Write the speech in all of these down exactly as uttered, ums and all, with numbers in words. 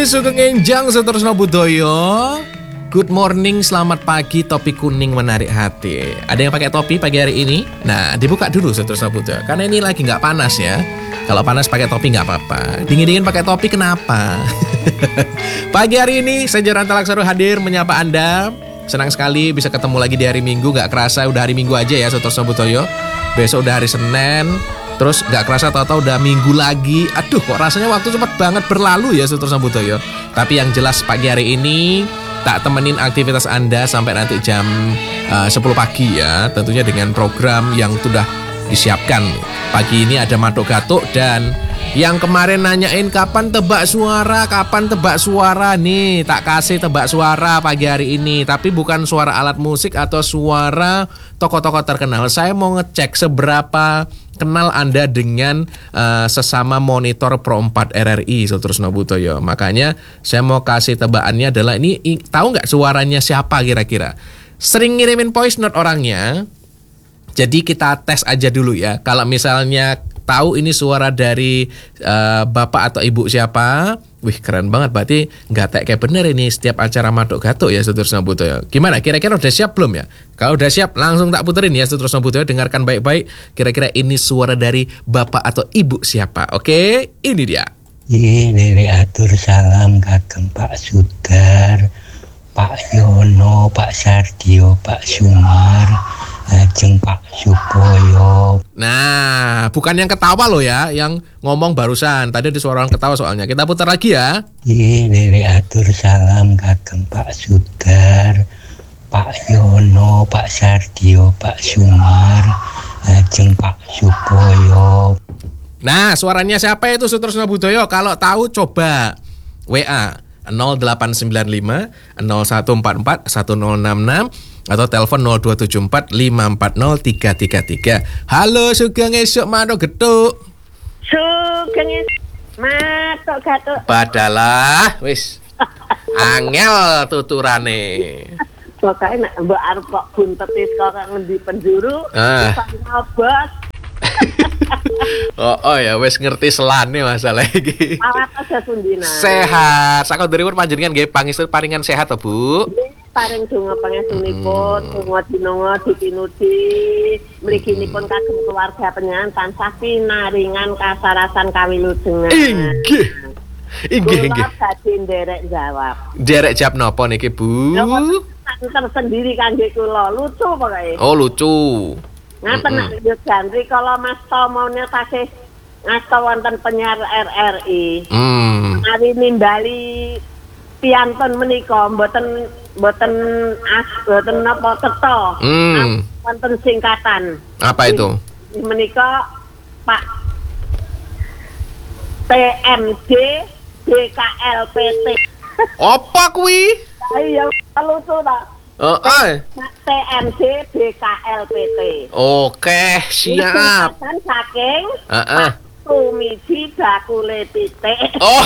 pagi, Sugeng Enjang Seterusno Budoyo. Good morning, selamat pagi, topi kuning menarik hati. Ada yang pakai topi pagi hari ini? Nah, dibuka dulu Seterusno Budoyo, karena ini lagi nggak panas ya. Kalau panas pakai topi nggak apa-apa. Dingin-dingin pakai topi kenapa? Pagi hari ini, saya Jaran Talaksaro hadir menyapa Anda. Senang sekali bisa ketemu lagi di hari Minggu. Gak kerasa udah hari Minggu aja ya Seterusno Budoyo. Besok udah hari Senin. Terus gak kerasa tahu-tahu udah Minggu lagi. Aduh, kok rasanya waktu cepat banget berlalu ya Seterusno Budoyo. Tapi yang jelas pagi hari ini tak temenin aktivitas Anda sampai nanti jam uh, sepuluh pagi ya. Tentunya dengan program yang sudah disiapkan. Pagi ini ada Matuk Gatuk dan yang kemarin nanyain kapan tebak suara, kapan tebak suara nih, tak kasih tebak suara pagi hari ini. Tapi bukan suara alat musik atau suara tokoh-tokoh terkenal. Saya mau ngecek seberapa kenal Anda dengan uh, sesama monitor Pro empat R R I Seterusno Budoyo. Makanya saya mau kasih tebakannya adalah ini, i, tahu nggak suaranya siapa kira-kira? Sering ngirimin voice note orangnya. Jadi kita tes aja dulu ya. Kalau misalnya tahu ini suara dari uh, bapak atau ibu siapa, wih keren banget, berarti nggak tek kayak bener ini setiap acara Matuk Gatuk ya Seterusno Budoyo. Gimana? Kira-kira udah siap belum ya? Kalau udah siap langsung tak puterin ya Seterusno Budoyo. Dengarkan baik-baik. Kira-kira ini suara dari bapak atau ibu siapa? Oke, ini dia. Ini atur salam kagem Pak Sudar, Pak Yono, Pak Sardio, Pak Sumar, ajeng Pak Supoyo. Nah, bukan yang ketawa loh ya, yang ngomong barusan. Tadi ada suara orang ketawa soalnya. Kita putar lagi ya. Ini atur salam kagem Pak Sudar, Pak Yono, Pak Sardio, Pak Sumar, ajeng Pak Supoyo. Nah, suaranya siapa itu Seterusno Budoyo? Kalau tahu coba W A nol delapan sembilan lima nol satu empat empat satu nol enam enam atau telepon nol dua tujuh empat lima empat nol tiga tiga tiga. Halo, Sugeng esuk Matuk Gatuk. Sugeng esuk Matuk Gatuk. Padalah wis angel tuturane. Pokoke nek mbok arep kok buntetis kok ngendi penjuru, ah. Ngobos. oh, oh ya wis ngerti selane masalah iki. Awak aja sundina. Sehat. Sakonderipun panjenengan nggih pangestu paringan sehat to, Bu? Paring donga pangestunipun, donga dinonga dipinuti, mliginipun kagem keluarga panjenengan tansah pinaringan kasarasan kawilujengan. Inggih. Inggih, inggih. Kula badhe nderek jawab. Nderek jawab napa niki, Bu? Tersendiri kangge kula, lucu pokoke. Oh, lucu. Ngaten nek yo jantri kala Mas Tomone tasih ngasta wonten penyiar R R I. Hmm. Ari nimbali piantun menika mboten mboten as mboten napa cetha. Hmm. Wonten singkatan. Apa itu? Menika Pak T M D B K L P T. Apa kuwi? Ayo lucu ta. Oh, ay. T M D B K L P T. Oke, siap. Kan saking Heeh. Tumiji bakule titik. Oh.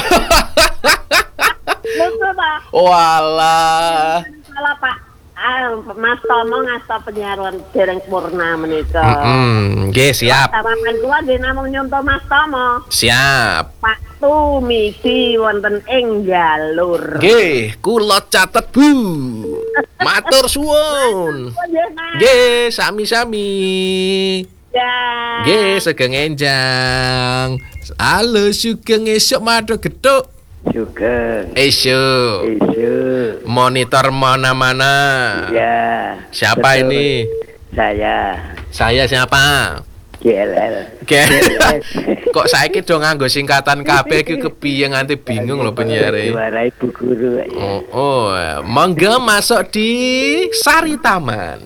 Lucu ta? Walah. Salah Pak. Ah, Mas Tomo ngasta penyiaran dereng purna menika. Heeh, nggih siap. Sampeyan kula nggih namung nyonto Mas Tomo. Siap. Pak Tumiji wonten ing jalur. Nggih, kula catet, Bu. Matur suwun. Nggih, sami-sami. Ya. Nggih, Sugeng Enjang. Halo, Sugeng esuk Matuk Gatuk. Sugeng Esuk. Esuk. Monitor mana-mana. Ya. Siapa betul. ini? Saya Saya siapa? G L L. Oke. Kok saiki do nganggo singkatan K P iki kepiye nganti bingung lho penyiare. Diwarai Bu Guru. Oh, oh, monggo masuk di Sari Taman.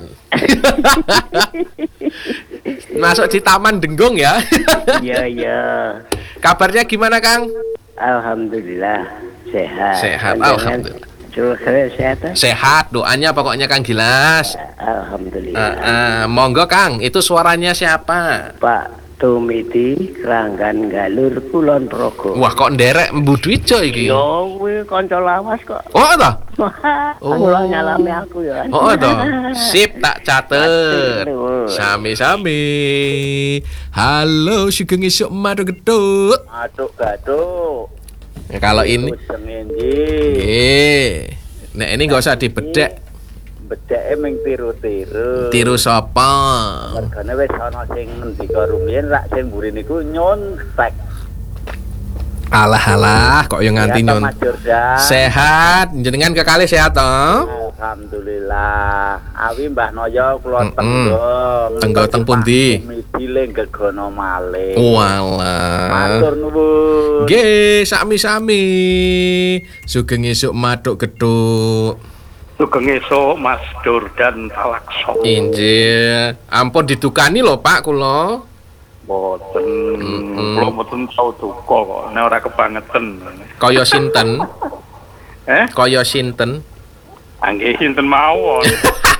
Masuk di Taman Denggong ya. Iya, iya. Kabarnya gimana, Kang? Alhamdulillah sehat. Sehat, Panjangan alhamdulillah. Coba sehat. Sehat, doanya pokoknya Kang Gilas. Alhamdulillah. Uh, uh, monggo Kang, itu suaranya siapa? Pak Tumiti Keranggan Galur Kulon Progo. Wah, kok nderek Mbudwijo iki? Yo, kuwi kanca lawas kok. Oh, ta? Oh, kula nyalami aku ya. Oh, to. Sip, tak catet. Sami-sami. Halo, Sugeng esuk Matuk Gatuk. Matuk Gatuk. Ya, kalau ini nggih. Nek ini nggak usah dibedek. Bedeke ming tiru-tiru. Tiru sapa? Mergane wis ana sing ngendika rumiyin rak sing mburi niku nyontek. Alah alah kok yang nganti nyon. Sehat, jenengan kekalih sehat toh? Alhamdulillah. Awi Mbah Noyo kula Mm-mm. tenggo. Tenggo teng pundi? Midile gegono malih. Walah. Matur nuwun. Nggih, sami-sami. Sugeng esuk matuk gethuk. Sugeng esuk Mas Dur dan Talakso. Injil. Ampun didukani lho Pak kula. Boten, Mm-mm. kula mboten tau duka kok, nek ora kebangetan. Kaya sinten? Eh? Kaya sinten? Angge sinten mawon.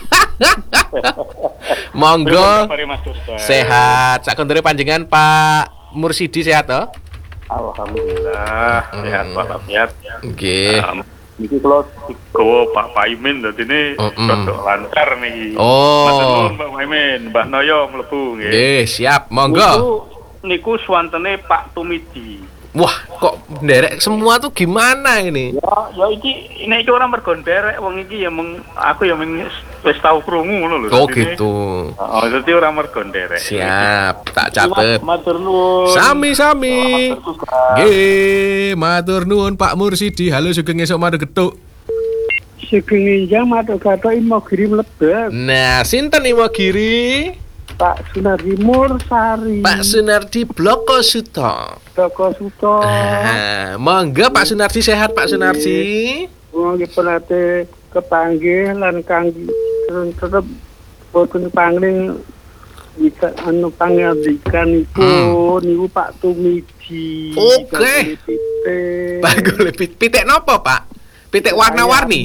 Monggo. Mari Mas Dur. Sehat. Sakundure panjenengan Pak Mursidi sehat toh? Alhamdulillah, sehat walafiat. Nggih. Um, Niki kula digawa Pak Paimin dadine Mm-mm. rodok lancar niki. Oh. Matur nuwun Pak Paimin, Mbah Noyo mlebu nggih. Nggih, siap. Monggo. Niku niku swantene Pak Tumidi. Wah, kok nderek semua tuh gimana ini? Ya, ya iki nek iki ora mergo nderek wong iki ya meng aku ya meng wis tau krungu ngono lho. Oh Dadine- gitu. Oh, dadi ora mergo nderek. Siap, tak catet. Matur nuwun. Sami-sami. Matur nuwun. Nggih, matur nuwun Pak Mursidi. Halo sugeng esuk matur gethuk. Sugeng enjang matuk gathok Imogiri mlebet. Nah, sinten Imogiri? Pak Sunardi Mursari. Pak Sunardi Bloko Suto. Toko Suto. Ah, monggo Pak Sunardi sehat Pak Sunardi. Wong penate kepanggih lan kangge tetep boten pangling bisa anu pangandikan iku niku Pak Tumiji. Oke. Pak golek pit- pitik nopo Pak? Pitik warna-warni.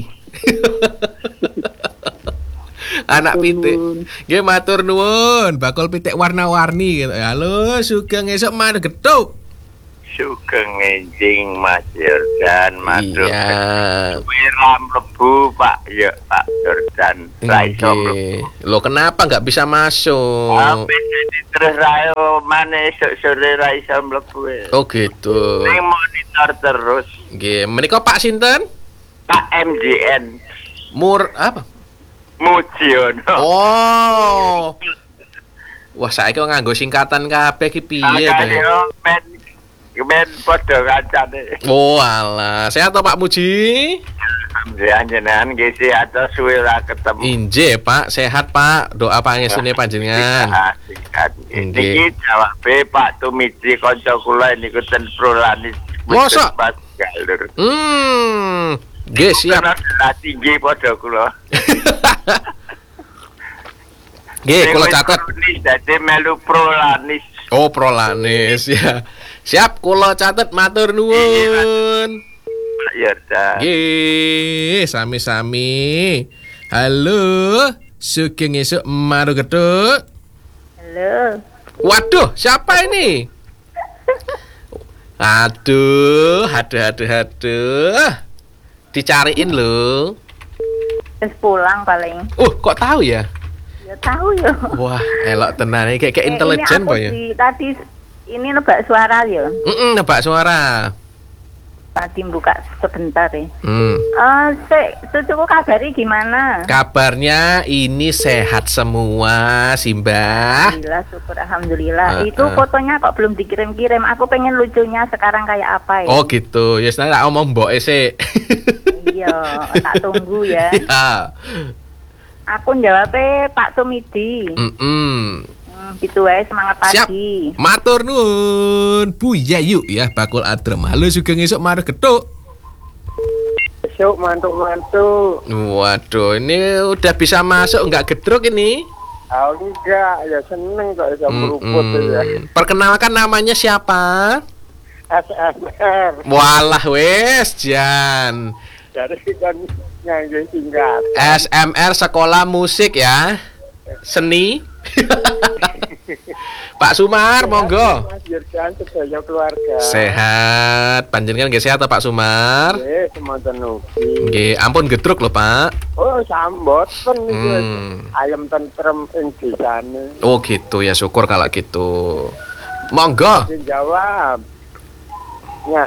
Anak pitik. Nggih matur nuwun, bakul pitik warna-warni gitu. Halo, sugeng esuk matur gethuk. Sugeng enjing Mas Jordan matur. Iya. Wira mlebu Pak ya Pak Jordan. Ra iso mlebu. Nggih. Loh kenapa nggak bisa masuk? Apa jadi terus rayo mana esuk sore ra iso mlebu. Oh gitu. Ning monitor terus Nggih, menika Pak sinten? Pak M J N Mur apa? Mujiono. Oh. Wah, saiki kok nganggo singkatan kabeh ki piye to? Ayo men men padha kancane. Oh, alah. Sehat toh Pak Muji? Alhamdulillah jenengan nggih sehat suwe ra ketemu. Inje, Pak. Sehat, Pak. Doa pangestune panjenengan. Sehat. Nggih. Niki jawabe Pak Tumiji kanca kula niku ten Prolanis. Mosok? Pas galur. Hmm. Nggih, siap. Kena tinggi padha kula. Nggih, kula catet. Dadi melu Prolanis. Oh, Prolanis ya. Siap, kula catet matur nuwun. Pak Jordan. Nggih, sami-sami. Halo, sugeng esuk matur gethuk. Halo. Waduh, siapa ini? Aduh, aduh, aduh, aduh. Dicariin loh. Terus pulang paling. Uh, kok tahu ya? Ya tahu ya. Wah, elok tenan iki kayak Eh, intelijen ini aku Pak ya. di- tadi ini nebak suara ya. Heeh, nebak suara. Tadi buka sebentar ya. Hmm. Eh, sik, cucuku kabari gimana? Kabarnya ini sehat semua, Simbah. Alhamdulillah, syukur alhamdulillah. Ah, Itu ah. fotonya kok belum dikirim-kirim. Aku pengen lucunya sekarang kayak apa ya? Oh gitu. Ya senang tak omong mboke sik. Iya, tak tunggu ya. Ya. Aku jawabnya Pak Tumidi. Mm-mm. Hmm, gitu wae, semangat Siap. pagi. Matur nuwun. Buya yuk ya bakul adrem. Halo sugeng esuk mareh gethuk. Esuk mantuk-mantuk. Waduh, ini udah bisa masuk nggak gedruk ini? Aku enggak, ya seneng kok iso meruput ya. Mm-mm. Perkenalkan namanya siapa? S M R. Walah wes Jan. Jadi kan nganggo singkat. S M R Sekolah Musik ya. Seni. Pak Sumar, monggo. Mas Jordan sedaya keluarga. Sehat. Panjenengan nggih sehat ta Pak Sumar? Eh, semonten ugi. Nggih, ampun gedruk lho, Pak. Oh, samboten niku. Hmm. Ayam tentrem ing desane. Oh gitu ya, syukur kalau gitu. Monggo. Sing jawab. Ya,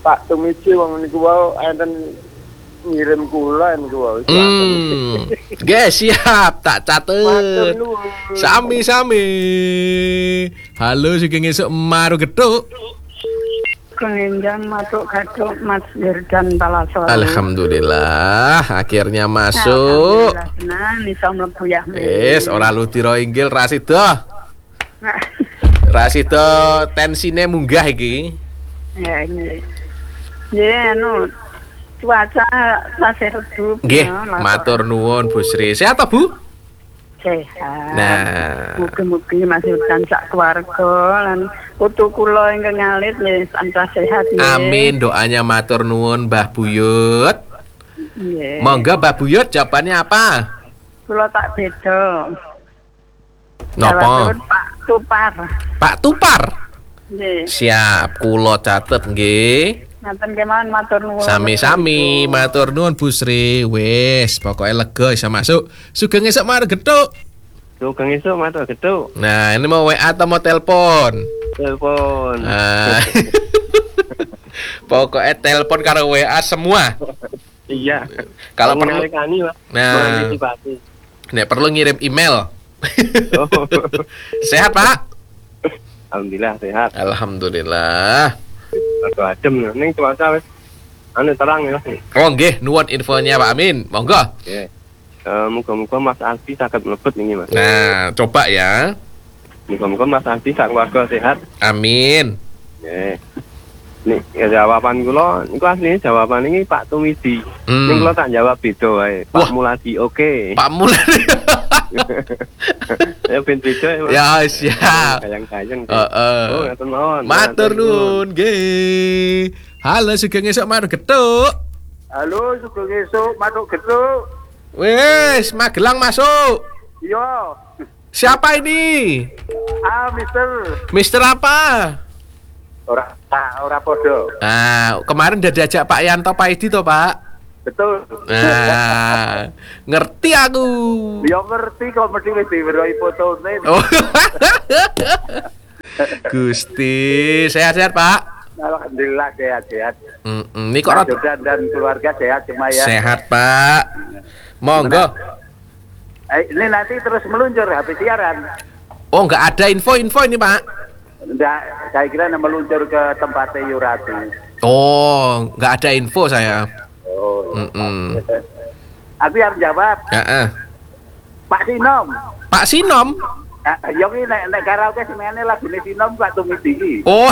Pak Tumiji wong niku wae enten ngirim kula niku wae. Hmm. Ge siap, tak catet. Sami-sami. Halo sugeng esuk maru geduk. Kenenjang masuk gaduh Mas Yerdan Palasoro. Alhamdulillah, akhirnya masuk. Nah, iso mlebu ya. Wis, ora lutiro inggil Rasido. Rasido tensine munggah iki. Ya ini. Ya anu cuaca tasih redup. Nggih, matur nuwun Bu Sri. Sehat ta, Bu? Sehat. Nah, Mugi-mugi Mas Yerdan sak keluarga lan putu kula ingkang ngalit nggih tansah sehat nggih. amin, doanya matur nuwun Mbah Buyut. Nggih. Monggo Mbah Buyut jawabannya apa? Kula tak beda. Napa? Jawa Timur, Pak Tupar. Pak Tupar. Nggih. Siap, kula catet nggih. Ngaten kemawon matur nuwun. Sami-sami matur nuwun Bu Sri. Wis, pokoke lega iso masuk. Sugeng esuk marang geduk. Sugeng esuk matur geduk. Nah, ini mau W A atau mau telepon? Telepon. Ah. Pokoknya telepon karo W A semua. Iya. Kalau perlu, Mengalikani, Pak. nah, Mengantisipasi. nek perlu ngirim email. Oh. Sehat Pak? Alhamdulillah sehat. Alhamdulillah. Agak adem ning cuaca wis anu terang ya. Oh nggih, nuwun infonya Pak Amin. Monggo. Nggih. Eh muga-muga Mas Aldi saged mlebet ini Mas. Nah, coba ya. Muga-muga Mas Aldi sak keluarga sehat. Amin. Nggih. Nih, ya jawaban kula niku asline jawaban ini Pak Tumidi. Hmm. Ning kula tak jawab beda wae. Wah. Pak Muladi oke. Pak Muladi. Ya ben beda ya. Mas. Ya siap. Kayang-kayang. Heeh. Oh, ngaten mawon. Matur nuwun nggih. Halo sugeng esuk marang geduk. Halo, sugeng esuk matuk geduk. Wes, Magelang masuk. Iya. Siapa ini? Ah, Mister. Mister apa? Ora ah, ora podo. Nah, kemarin udah diajak Pak Yanto Pak Edi toh, Pak? Betul. Nah, ngerti aku. Yo ngerti kok mesti wis diweruhi fotone. Oh. Gusti, sehat-sehat, Pak? Alhamdulillah sehat-sehat. Mm-mm. Ini kok rot- Jordan dan keluarga sehat semua ya. sehat, Pak. Monggo. Eh, ini nanti terus meluncur habis siaran. Oh, nggak ada info-info ini, Pak? Nggak, saya kira meluncur ke tempatnya Yurati. Oh, nggak ada info saya. Oh. Mm-mm. Aku harus jawab. Heeh. Pak Sinom. Pak Sinom. Ah, yo ki nek nek karaoke semene lagune Sinom Pak Tumidi iki. Oh.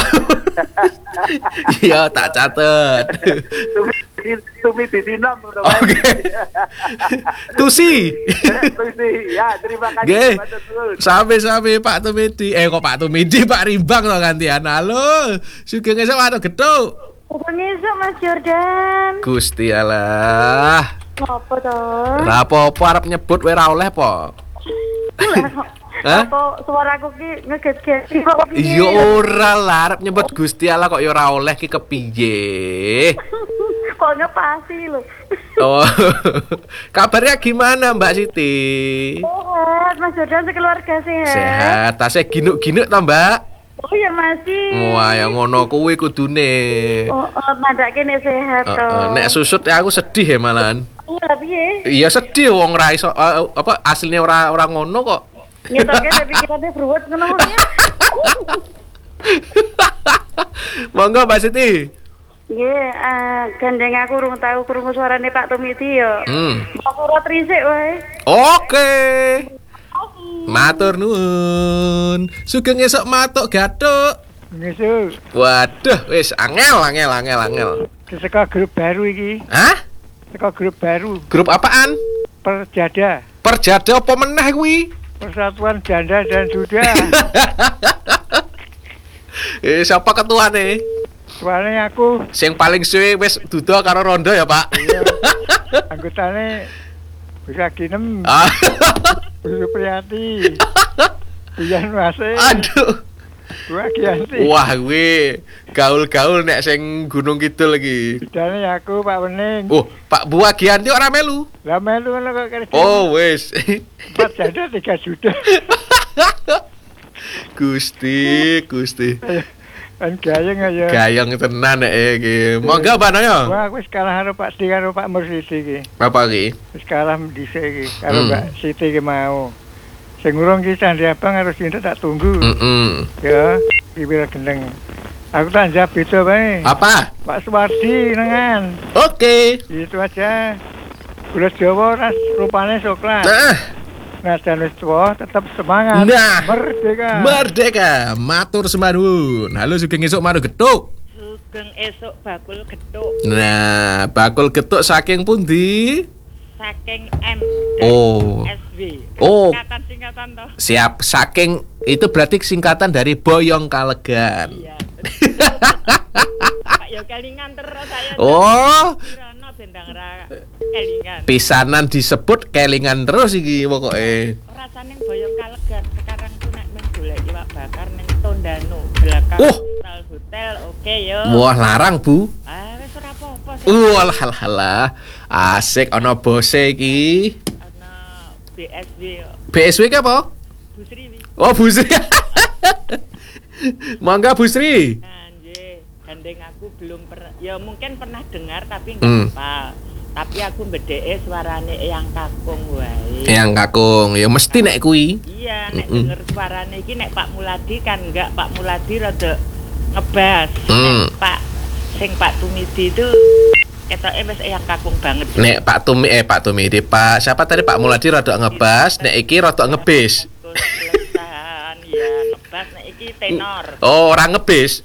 Iya, tak catet. Tumidi Tumidi Sinom ngono Oke. wae. Tusi. Tusi, ya terima kasih. Nggih. Matur nuwun. Sampai-sampai Pak Tumidi. Eh kok Pak Tumidi, Pak Rimbang to gantian. Halo. Sugeng esuk waduh geduk. Sugeng esuk Mas Jordan. Gusti Allah. Apa toh? Lah apa-apa arep nyebut wae ra oleh po. Hah? Apa suaraku ki ngeget-get kok piye? Iya ora lah arep nyebut Gusti Allah kok ya ora oleh ki kepiye. Kok ngepasi lho. Oh. Kabarnya gimana Mbak Siti? Sehat, Mas Jordan sekeluarga sehat. Sehat. Tasih ginuk-ginuk ta, Mbak? Oh ya masih. Wah, ya ngono kuwi kudune. Oh, oh mandake nek sehat Heeh, toh. nek susut ya aku sedih ya malahan. Iya piye? Iya sedih wong ra iso eh, apa aslinya ora ora ngono kok. Ngetoke tapi pikirane bruwet ngono ya. Monggo Mbak Siti. Nggih, eh gandeng aku urung tahu krungu suarane Pak Tumidi ya. Hmm. Aku ora trisik wae. Oke. Matur nuwun. Sugeng esuk matuk gathuk. Ngesuk, Waduh, wis angel angel angel angel. saka grup baru iki, Hah? saka grup baru Grup apaan? Perjada, Perjada apa meneh kuwi? Persatuan Janda dan Duda. Eh siapa ketuane? Soalnya aku Sing paling suwe wis duda karo rondo ya, Pak. anggotane bisa ginem, Ah. Bu Priati, Bian Wase, Aduh. Bu Agianti. Wah, kuwi gaul-gaul nek sing Gunung Kidul iki. Bidane aku Pak Wening. Oh, Pak Buagianti ora melu. Lah melu ngono kok kerja. Oh, wis. Empat janda tiga juta. Gusti, Gusti. Kan gayeng aja. Gayeng tenan nek iki. Monggo Mbak Noyo. Wah, aku wis kalah karo Pak Siti karo Pak Mursidi iki. Apa iki? Wis kalah dhisik iki karo Hmm. Mbak Siti iki mau. Sing urung ki Candi Abang harus cinta tak tunggu. Heeh. Ya, bibir gendeng. Aku tak jawab beda bae. Apa? Pak Suwardi nengan. Oke. Itu aja. Gula Jawa ras rupane coklat. Nah, Nah, dan wis tuwa tetap semangat. Nah. Merdeka. merdeka. Matur semanun. Halo Sugeng Esuk Maru Getuk. Sugeng esuk bakul gethuk Nah, bakul getuk saking pundi? saking M Oh. S W. Oh. Singkatan-singkatan toh. Siap, saking itu berarti singkatan dari Boyong Kalegan. Iya. Pak yo kelingan terus saya. Oh, Kirana bendang ra kelingan. pisanan disebut kelingan terus iki pokoke. Rasane boyong kalegan sekarang tuh nek men golek iwak bakar ning Tondano belakang Oh. hotel hotel oke yo. Wah, larang, Bu. Ah wis ora apa-apa. Wah, halah. Asik ana bose iki. Ana B S W yo. B S W ki apa? Bu Sri wi. Oh, Bu Sri. Mangga Bu Sri. Nah, nggih, gandeng aku belum pernah ya mungkin pernah dengar tapi Hmm. enggak hafal. Tapi aku bedeke suarane Eyang Kakung wae. Yang kakung, ya mesti nek kuwi. Iya, nek Mm-mm. denger suarane iki nek Pak Muladi kan enggak, Pak Muladi rada ngebas. Hmm. Nek Pak sing Pak Tumidi itu ketoke wis Eyang Kakung banget. Nek Pak Tumi eh Pak Tumi di Pak siapa tadi Pak Muladi rada ngebas, nek iki rada ngebis. Kelesaan ya ngebas nek iki tenor. Oh, orang ngebis.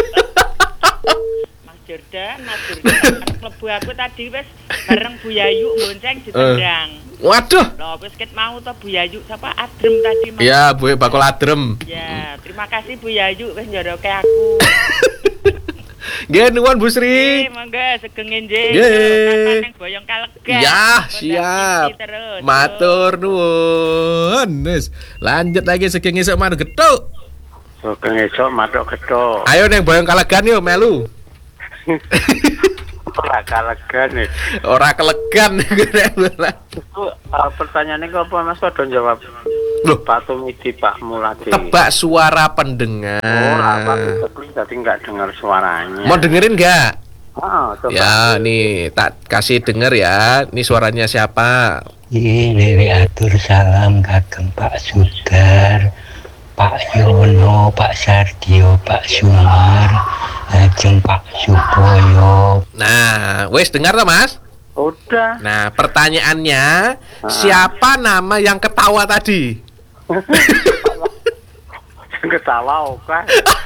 Mas Jordan, Mas Jordan klebu aku tadi wis bareng Bu Yayu bonceng ditendang. Waduh. Loh, wis ket mau to Bu Yayu sapa adrem tadi Mas. Ya, Bu bakul adrem. Ya, terima kasih Bu Yayu wis njoroke aku. Nggih nuwun Bu Sri. Eh, monggo segeng nggih. Nggih. Nang boyong kalegan. Ya, Kondang siap. tinggi terus. Matur nuwun. Wis, lanjut lagi Sugeng Esuk Maru Getuk. Sugeng esuk matuk getuk. Ayo neng Boyong Kalegan yuk melu. Ora kalegan nih. Ora kelegan. Iku uh, pertanyaane kok apa Mas padha jawab? Loh, Pak Tumidi Pak Muladi. tebak suara pendengar. Oh, apa itu tadi enggak dengar suaranya. Mau dengerin nggak? Ah, coba. Ya, nih tak kasih denger ya. Ini suaranya siapa? Iki Dewi atur salam kagem Pak Sudar, Pak Yono, Pak Sardio, Pak Sumar, lajeng Pak Supoyo. Nah, wes dengar toh Mas? Udah. Nah, pertanyaannya, siapa nama yang ketawa tadi? Ketawa kan.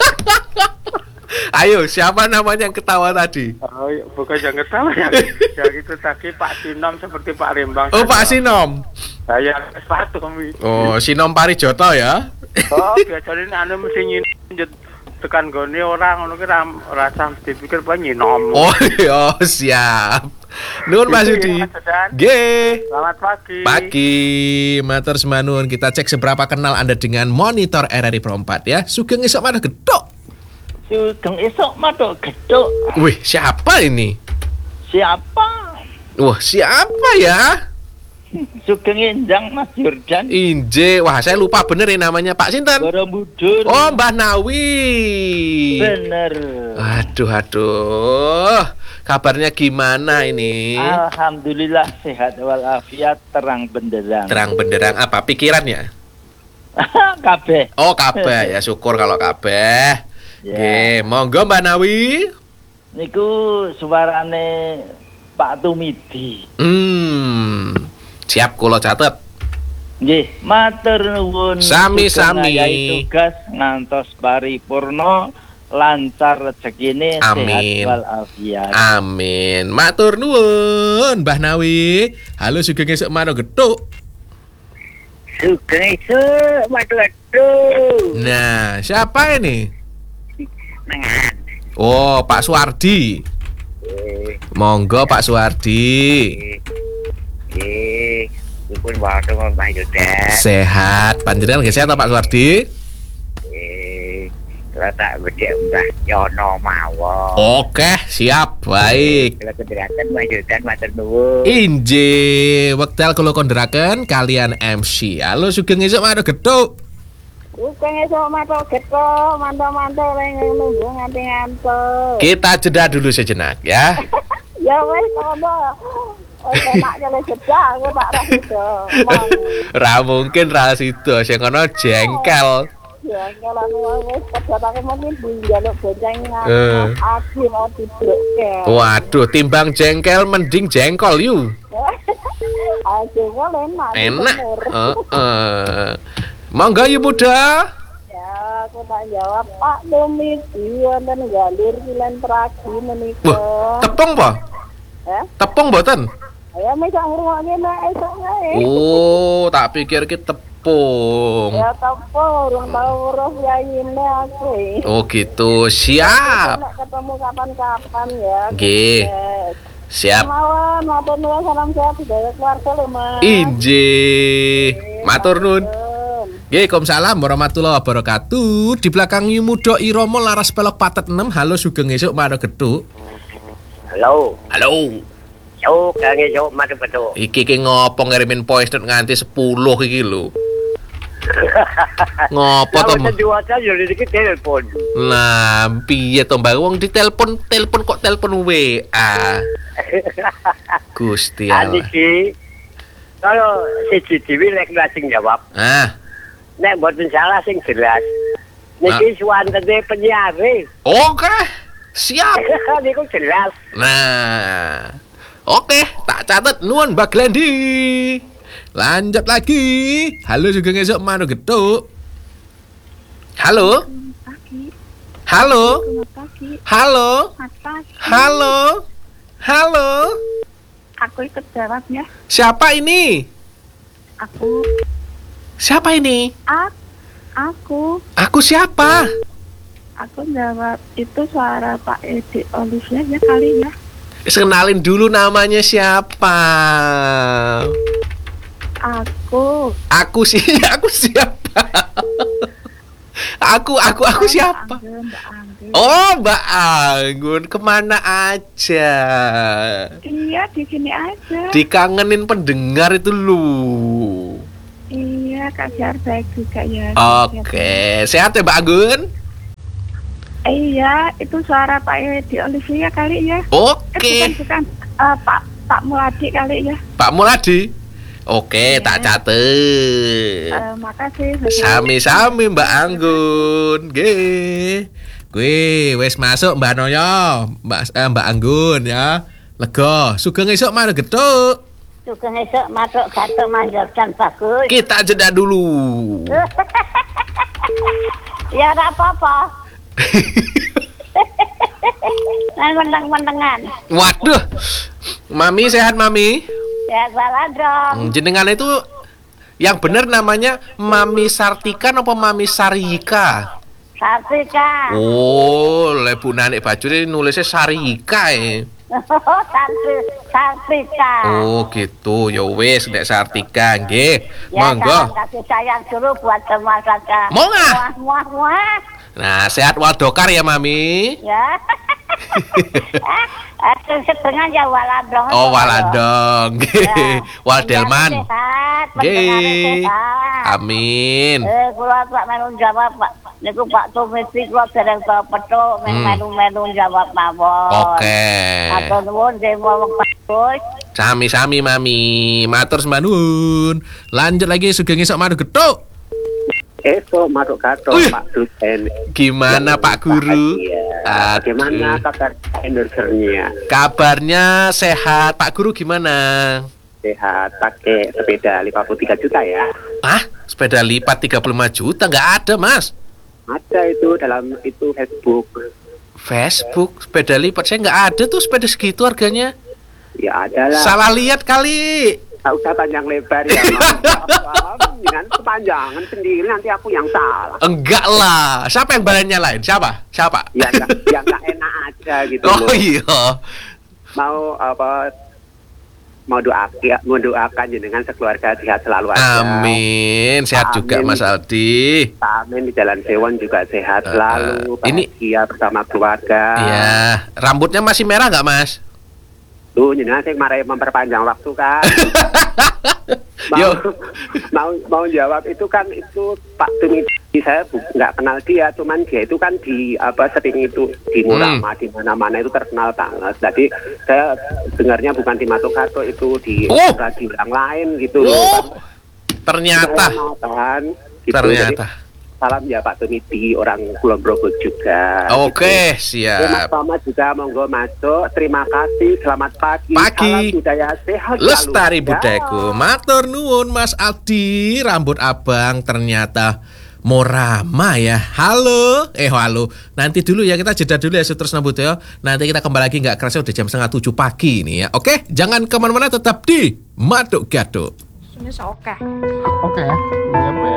Ayo, siapa namanya yang ketawa tadi? Oh, iya, bukan yang ketawa yang, yang itu tadi Pak Sinom seperti Pak Rembang. Oh, Pak Sinom. Saya Pak Tumi. Oh, Sinom Parijoto ya? Oh, biasanya anu mesti nyinjet tekan gone orang ngono ki rasa dipikir apa nyinom. Oh, iya, siap. Nuhun Mas Yudi. Nggih. Selamat pagi. Pagi, matur semanun. Kita cek seberapa kenal Anda dengan monitor R R I Pro empat ya. Sugeng Esuk Maru Getuk. Sugeng esok matuk geduk. Wih, siapa ini? Siapa? Wah, siapa ya? Sugeng Endang Mas Jordan. Inje, wah saya lupa bener ya namanya Pak Sinten. Borobudur. Oh, Mbah Nawi. Bener. Aduh, aduh. Kabarnya gimana ini? Alhamdulillah sehat walafiat, terang benderang. Terang benderang apa pikirannya? Kabeh. Oh, kabeh ya, syukur kalau kabeh. Ya. Oke, monggo Mbak Nawi. Niku suarane Pak Tumidi. Hmm. Siap kula catet. Nggih, matur nuwun. Sami-sami. Sugeng ngayahi tugas ngantos paripurna, lancar rezekine, Amin. sehat walafiat. Amin. Matur nuwun Mbah Nawi. Halo Sugeng Esuk Maru Getuk. Sugeng esuk matur geduk. Nah, siapa ini? Nengan. Oh, Pak Suwardi. Eh, Monggo Pak Suwardi. eh, dipun wae Mas Yuda. Sehat. Panjenengan nggih sehat Pak Suwardi? Eh, letak bedhek Mbah Yono mawon. Oke, siap. Baik. Kula kendiraken Mas Yuda matur nuwun. Inje, wekdal kula kondheraken kalian M C. Halo Sugeng Esuk Maru Getuk. Bukan esok mato geto, manto-manto yang nunggu nganti ngantuk. Kita jeda dulu sejenak ya. Ya wes kono. Enak kalau jeda aku tak ra itu. Ra mungkin ra sido, sing kono jengkel. Ya kalau aku wes kerja aku mungkin njaluk bonceng Eh. aku mau dibroke. Waduh, timbang jengkel mending jengkol yu. Aku mau enak. Enak. Heeh. Monggo yu muda. Ya, aku tak jawab Pak Tumiti wonten Galir Kilen Pragi menika. Tepung po? Eh? Tepung mboten? Ya mesti ngrungokne nek esuk ae. Oh, tak pikir ki tepung. Ya apa urung tau weruh yayine aku. Oh gitu, siap. Nek ketemu kapan-kapan ya. Nggih. Yes. Siap. Mawon, matur nuwun salam sehat dari keluarga lho, Mas. Injih. Matur nuwun. Waalaikumsalam warahmatullahi wabarakatuh. Di belakang yu muda Iromo laras pelok patet enam. Halo sugeng esuk maro geduk. Halo. Halo. Yo, kang esuk madu betul. Iki ki ngopo ngirimin voice note nganti sepuluh iki lho. Ngopo to? Kamu diwaca yo iki telepon. Lah, piye to Mbak? Wong ditelepon, telepon kok telepon W A. Gusti Allah. Aniki kalau siji dhewe lek sing jawab. Ah. Nek mboten salah sing jelas. Niki suwantene penyiare. Oke. Siap. Niku jelas. Nah. Oke, tak catat nuwun Mbak Glendi. Lanjut lagi. Halo juga ngesok mano geduk. Halo. Halo. Halo. Halo. Halo. Aku ikut jawabnya. Siapa ini? Aku. Siapa ini? A aku. Aku siapa? Aku jawab itu suara Pak Edi Olivia ya kali ya. Kenalin dulu namanya siapa? Aku. Aku sih, aku siapa? Aku, aku, aku siapa? Oh, Mbak Anggun, kemana aja? Iya, di sini aja. Dikangenin pendengar itu lu. Iya, kabar baik juga ya. Oke, sehat ya Mbak Anggun? Iya, itu suara Pak Edi Olivia kali ya. Oke. Eh, bukan, bukan. Uh, Pak Pak Muladi kali ya. Pak Muladi? Oke, tak catet. Uh, makasih. Sami-sami Mbak Anggun. Nggih. Kuwi wis masuk Mbak Noyo, Mbak eh, Mbak Anggun ya. Lega, sugeng esuk mari geduk. Sugeng esuk matuk gatuk manjurkan bagus. Kita jeda dulu. Ya ora apa-apa. Nah, menteng-mentengan. Waduh. Mami sehat Mami? Ya salah dong. Jenengan itu yang benar namanya Mami Sartika apa Mami Sarika? Sartika. Oh, lebu nanik baju ini nulisnya Sarika ya. Santri, Sartika. Oh gitu, ya wis nek Sartika nggih. Ya, Monggo. salam kasih sayang dulu buat semua saja. Mau nggak? Muah, muah, muah. Nah, sehat wadokar ya Mami. Ya. Eh, setengah ya waladong. Oh, waladong. Ya. Waldelman. Sehat, Nggih. sehat. Amin. Eh, kula Pak melu jawab Pak. Niku Pak Tumiti kula dereng tau petuk Hmm. melu-melu jawab mawon. Oke. Matur nuwun sing wong bagus. Sami-sami Mami. Matur sembahun. Lanjut lagi sugeng esuk madu geduk. Esok masuk kantor Wih. Pak Dosen. Gimana Pak Guru? Iya. Bagaimana kabar endorsernya? Kabarnya sehat. Pak Guru gimana? Sehat, pakai sepeda lima puluh tiga juta ya. Ah, sepeda lipat tiga puluh lima juta nggak ada, Mas. Ada itu dalam itu Facebook. Facebook, sepeda lipat saya nggak ada tuh sepeda segitu harganya. Ya ada lah. Salah lihat kali. Tak usah panjang lebar ya. Mas. Dengan kepanjangan sendiri nanti aku yang salah. Enggak lah. Siapa yang badannya lain? Siapa? Siapa? Ya enggak, ya enggak enak aja gitu. Oh loh. iya. Mau apa? Mau doakan, mau doakan jenengan sekeluarga sehat selalu aja. Amin. Sehat juga Amin. Mas Aldi. Amin, di Jalan Sewon juga sehat selalu. uh, ini- Bahagia bersama keluarga. Iya. Rambutnya masih merah nggak Mas? Tuh, jenengan sing marahi memperpanjang waktu kan. mau, Yo. mau mau jawab itu kan itu Pak Tumiti saya bu- nggak kenal dia, cuman dia itu kan di apa sering itu di Murama, di mana-mana itu terkenal banget. Jadi saya dengarnya bukan di Matogato, itu di Oh. radio yang lain gitu. Oh, ternyata. Kan, gitu. Ternyata. Jadi, salam ya Pak Tumiti, orang Kulon Progo juga. Oke, Gitu. Oke, Mas siap. Thomas juga monggo masuk. Terima kasih, selamat pagi. Pagi. Salam budaya sehat selalu. Lestari Ya. budayaku. Matur nuwun Mas Aldi, rambut abang ternyata Morama ya. Halo, eh halo. Nanti dulu ya, kita jeda dulu ya Sutresna Budaya. Nanti kita kembali lagi, nggak kerasa udah jam setengah tujuh pagi ini ya. Oke, jangan kemana-mana, tetap di Maduk Gaduk. Ini oke. Oke.